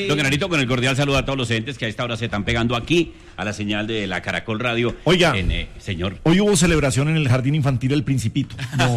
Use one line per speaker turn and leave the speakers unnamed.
Don Granito, con el cordial saludo a todos los entes que a esta hora se están pegando aquí a la señal de la Caracol Radio.
Oiga,
señor.
Hoy hubo celebración en el Jardín Infantil El Principito.
No.